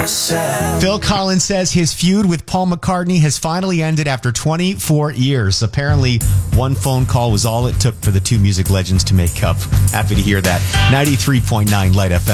Phil Collins says his feud with Paul McCartney has finally ended after 24 years. Apparently, one phone call was all it took for the two music legends to make up. Happy to hear that. 93.9 Light FM.